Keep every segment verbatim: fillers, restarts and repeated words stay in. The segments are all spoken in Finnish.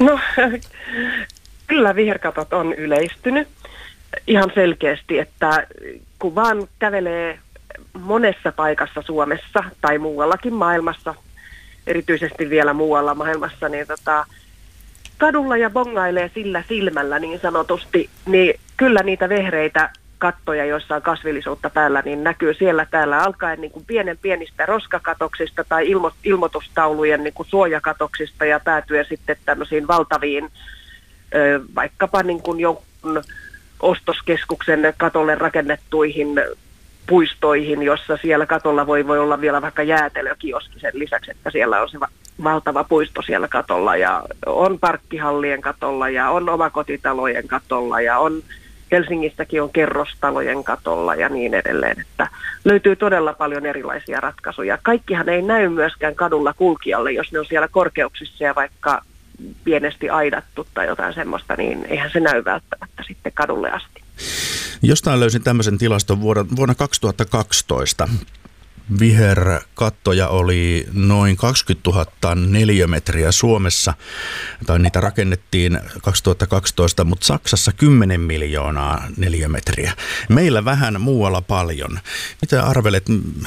No, kyllä viherkatot on yleistynyt ihan selkeästi, että kun vaan kävelee monessa paikassa Suomessa tai muuallakin maailmassa, erityisesti vielä muualla maailmassa, niin tota, kadulla ja bongailee sillä silmällä niin sanotusti, niin kyllä niitä vehreitä kattoja, joissa on kasvillisuutta päällä, niin näkyy siellä täällä alkaen niin kuin pienen pienistä roskakatoksista tai ilmo- ilmoitustaulujen niin kuin suojakatoksista ja päätyen sitten tämmöisiin valtaviin ö, vaikkapa niin kuin jonkun ostoskeskuksen katolle rakennettuihin puistoihin, jossa siellä katolla voi, voi olla vielä vaikka jäätelökioski sen lisäksi, että siellä on se va- valtava puisto siellä katolla ja on parkkihallien katolla ja on omakotitalojen katolla ja on Helsingissäkin on kerrostalojen katolla ja niin edelleen, että löytyy todella paljon erilaisia ratkaisuja. Kaikkihan ei näy myöskään kadulla kulkijalle, jos ne on siellä korkeuksissa ja vaikka pienesti aidattu tai jotain semmoista, niin eihän se näy välttämättä sitten kadulle asti. Jostain löysin tämmöisen tilaston vuonna, vuonna kaksituhattakaksitoista. Viherkattoja oli noin kaksikymmentätuhatta neliömetriä Suomessa, tai niitä rakennettiin kaksituhattakaksitoista, mutta Saksassa kymmenen miljoonaa neliömetriä. Meillä vähän, muualla paljon. Mitä arvelet,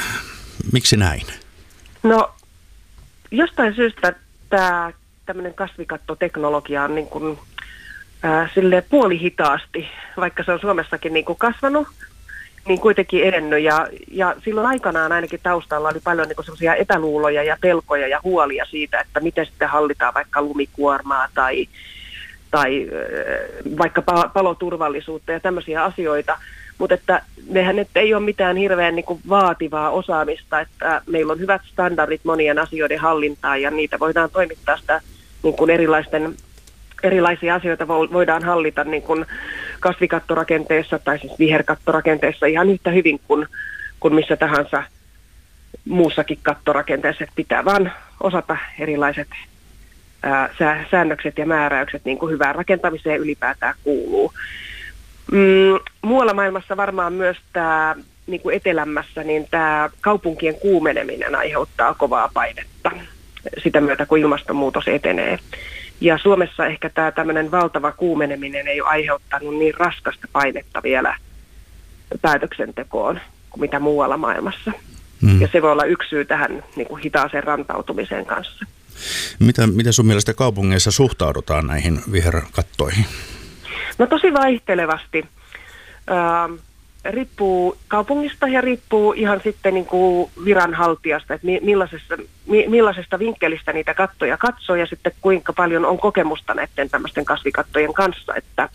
miksi näin? No, jostain syystä tämä tämmöinen kasvikattoteknologia on niin kuin, äh, silleen puolihitaasti, vaikka se on Suomessakin niin kuin kasvanut, niin kuitenkin edennyt. Ja, ja silloin aikanaan ainakin taustalla oli paljon niin kuin sellaisia epäluuloja ja pelkoja ja huolia siitä, että miten sitten hallitaan vaikka lumikuormaa tai, tai äh, vaikka paloturvallisuutta ja tämmöisiä asioita. Mutta että mehän nyt ei ole mitään hirveän niin kuin vaativaa osaamista, että meillä on hyvät standardit monien asioiden hallintaan ja niitä voidaan toimittaa sitä niin kuin erilaisten, erilaisia asioita voidaan hallita niin kuin kasvikattorakenteessa tai siis viherkattorakenteessa ihan yhtä hyvin kuin, kuin missä tahansa muussakin kattorakenteessa. Että pitää vaan osata erilaiset ää, säännökset ja määräykset niin kuin hyvään rakentamiseen ylipäätään kuuluu. Mm, muualla maailmassa varmaan myös tämä niin kuin etelämässä, niin tämä kaupunkien kuumeneminen aiheuttaa kovaa painetta sitä myötä, kun ilmastonmuutos etenee. Ja Suomessa ehkä tämä tämmöinen valtava kuumeneminen ei ole aiheuttanut niin raskasta painetta vielä päätöksentekoon kuin mitä muualla maailmassa. Mm. Ja se voi olla yksi syy tähän niin kuin hitaaseen rantautumiseen kanssa. Mitä, miten sun mielestä kaupungeissa suhtaudutaan näihin viherkattoihin? No tosi vaihtelevasti. Ää, riippuu kaupungista ja riippuu ihan sitten niin kuin viranhaltijasta, että millaisesta, millaisesta vinkkelistä niitä kattoja katsoo ja sitten kuinka paljon on kokemusta näiden tämmöisten kasvikattojen kanssa. Että,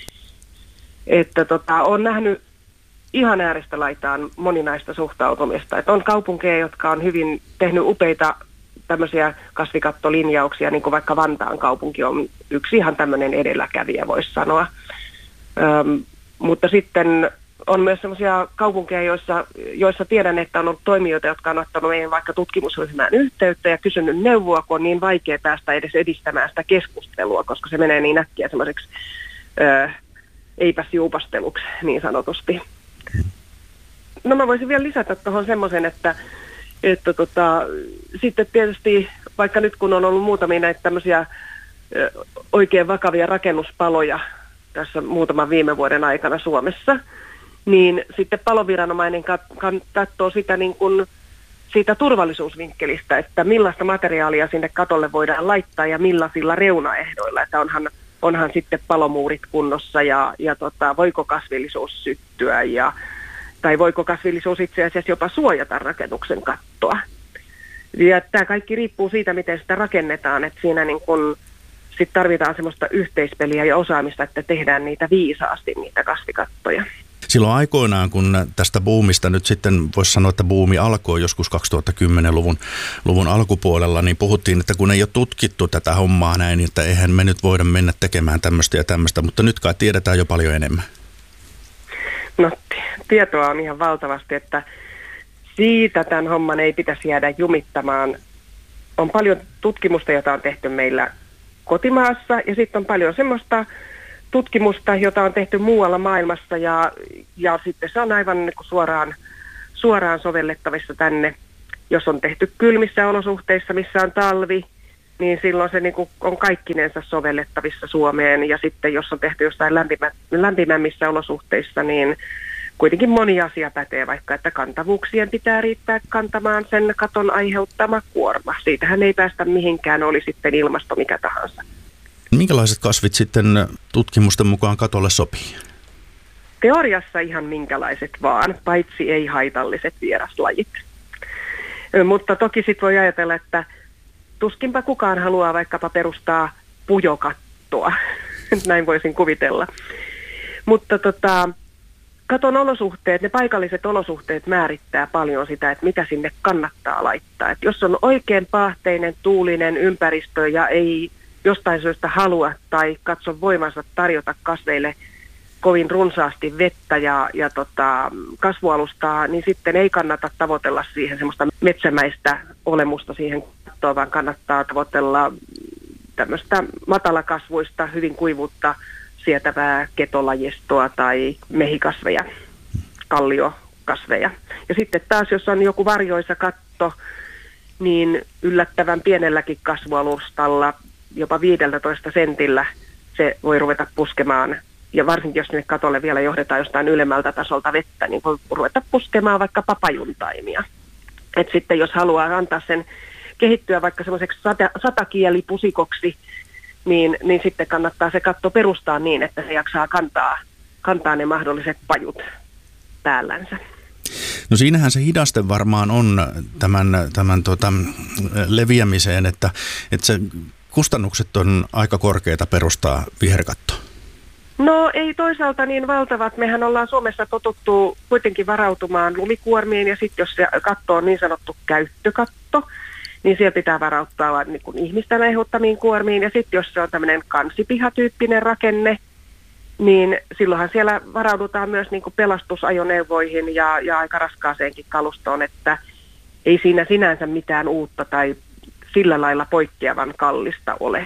että tota, olen nähnyt ihan äärestä laitaan moninaista suhtautumista. Että on kaupunkeja, jotka on hyvin tehnyt upeita tämmöisiä kasvikattolinjauksia, niin kuin vaikka Vantaan kaupunki on yksi ihan tämmöinen edelläkävijä, voisi sanoa. Öm, mutta sitten on myös semmoisia kaupunkeja, joissa, joissa tiedän, että on ollut toimijoita, jotka on ottanut meidän vaikka tutkimusryhmään yhteyttä ja kysynyt neuvoa, kun on niin vaikea päästä edes edistämään sitä keskustelua, koska se menee niin äkkiä semmoiseksi ö, eipäs juupasteluksi niin sanotusti. No mä voisin vielä lisätä tuohon semmoisen, että Että tota, sitten tietysti, vaikka nyt kun on ollut muutamia näitä tämmöisiä ö, oikein vakavia rakennuspaloja tässä muutaman viime vuoden aikana Suomessa, niin sitten paloviranomainen kat- kat- katsoo sitä niin kuin siitä turvallisuusvinkkelistä, että millaista materiaalia sinne katolle voidaan laittaa ja millaisilla reunaehdoilla, että onhan, onhan sitten palomuurit kunnossa ja, ja tota, voiko kasvillisuus syttyä ja tai voiko kasvillisuus itse asiassa jopa suojata rakennuksen kattoa. Ja tämä kaikki riippuu siitä, miten sitä rakennetaan, että siinä niin kun sit tarvitaan semmoista yhteispeliä ja osaamista, että tehdään niitä viisaasti, niitä kasvikattoja. Silloin aikoinaan, kun tästä buumista nyt sitten voisi sanoa, että buumi alkoi joskus kaksituhattakymmenluvun luvun alkupuolella, niin puhuttiin, että kun ei ole tutkittu tätä hommaa näin, niin että eihän me nyt voida mennä tekemään tämmöistä ja tämmöistä, mutta nyt kai tiedetään jo paljon enemmän. No tietoa on ihan valtavasti, että siitä tämän homman ei pitäisi jäädä jumittamaan. On paljon tutkimusta, jota on tehty meillä kotimaassa ja sitten on paljon semmoista tutkimusta, jota on tehty muualla maailmassa ja, ja sitten se on aivan niin kuin suoraan, suoraan sovellettavissa tänne, jos on tehty kylmissä olosuhteissa, missä on talvi niin silloin se niin kuin on kaikkinensa sovellettavissa Suomeen. Ja sitten jos on tehty jossain lämpimä, lämpimämmissä olosuhteissa, niin kuitenkin moni asia pätee, vaikka että kantavuuksien pitää riittää kantamaan sen katon aiheuttama kuorma. Siitähän ei päästä mihinkään, oli sitten ilmasto mikä tahansa. Minkälaiset kasvit sitten tutkimusten mukaan katolle sopii? Teoriassa ihan minkälaiset vaan, paitsi ei haitalliset vieraslajit. Mutta toki sitten voi ajatella, että tuskinpa kukaan haluaa vaikkapa perustaa pujokattoa, näin voisin kuvitella. Mutta tota, katon olosuhteet, ne paikalliset olosuhteet määrittää paljon sitä, että mitä sinne kannattaa laittaa. Et jos on oikein paahteinen, tuulinen ympäristö ja ei jostain syystä halua tai katso voimansa tarjota kasveille kovin runsaasti vettä ja, ja tota, kasvualustaa, niin sitten ei kannata tavoitella siihen semmoista metsämäistä olemusta siihen kattoon, vaan kannattaa tavoitella tämmöistä matalakasvuista, hyvin kuivuutta sietävää ketolajistoa tai mehikasveja, kalliokasveja. Ja sitten taas, jos on joku varjoisa katto, niin yllättävän pienelläkin kasvualustalla, jopa viideltätoista sentillä, se voi ruveta puskemaan. Ja varsinkin, jos sinne katolle vielä johdetaan jostain ylemmältä tasolta vettä, niin voi ruveta puskemaan vaikka papajuntaimia. Et sitten jos haluaa antaa sen kehittyä vaikka semmoiseksi sata, satakielipusikoksi, niin, niin sitten kannattaa se katto perustaa niin, että se jaksaa kantaa, kantaa ne mahdolliset pajut päällänsä. No siinähän se hidaste varmaan on tämän, tämän tota, leviämiseen, että, että se kustannukset on aika korkeita perustaa viherkatto. No ei toisaalta niin valtavat. Mehän ollaan Suomessa totuttu kuitenkin varautumaan lumikuormiin ja sitten jos se katto on niin sanottu käyttökatto, niin siellä pitää varautua niin kuin ihmisten aiheuttamiin kuormiin. Ja sitten jos se on tämmöinen kansipihatyyppinen rakenne, niin silloinhan siellä varaudutaan myös niin kuin pelastusajoneuvoihin ja, ja aika raskaaseenkin kalustoon, että ei siinä sinänsä mitään uutta tai sillä lailla poikkeavan kallista ole.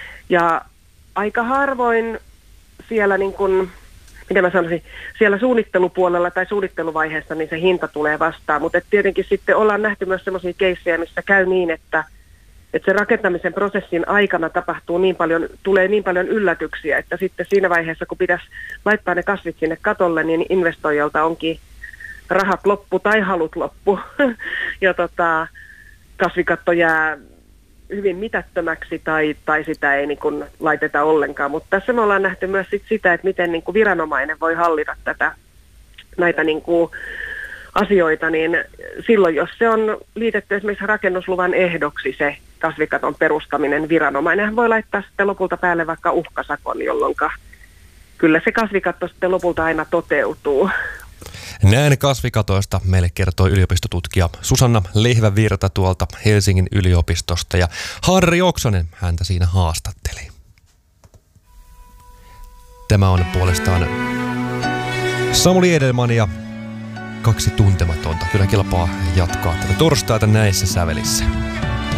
Ja aika harvoin siellä niin kuin, miten mä sanoisin, siellä suunnittelupuolella tai suunnitteluvaiheessa niin se hinta tulee vastaan, mutta tietenkin sitten ollaan nähty myös sellaisia keissejä, missä käy niin, että, että se rakentamisen prosessin aikana tapahtuu niin paljon, tulee niin paljon yllätyksiä, että sitten siinä vaiheessa, kun pitäisi laittaa ne kasvit sinne katolle, niin investoijalta onkin rahat loppu tai halut loppu ja tota, kasvikatto jää hyvin mitättömäksi tai, tai sitä ei niin kuin laiteta ollenkaan, mutta tässä me ollaan nähty myös sit sitä, että miten niin kuin viranomainen voi hallita tätä, näitä niin kuin asioita, niin silloin jos se on liitetty esimerkiksi rakennusluvan ehdoksi se kasvikaton perustaminen, viranomainen voi laittaa sitten lopulta päälle vaikka uhkasakon, jolloin kyllä se kasvikatto sitten lopulta aina toteutuu. Näin kasvikatoista meille kertoi yliopistotutkija Susanna Lehvävirta tuolta Helsingin yliopistosta ja Harri Oksanen häntä siinä haastatteli. Tämä on puolestaan Samuli Edelman ja Kaksi tuntematonta. Kyllä kelpaa jatkaa tätä torstaita näissä sävelissä.